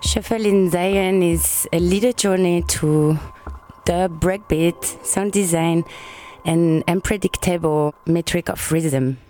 Shuffle in Zion is a little journey to dub, breakbeat, sound design, and unpredictable metric of rhythm.